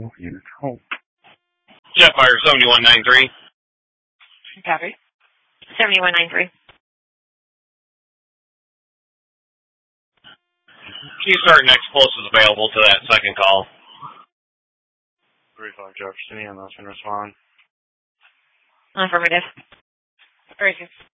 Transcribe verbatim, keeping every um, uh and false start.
All units hold. Jetfire seventy-one ninety-three. Copy. seventy-one ninety-three. Chief Sergeant next closest available to that second call. three five Jefferson, E M S can respond. Affirmative. Very good.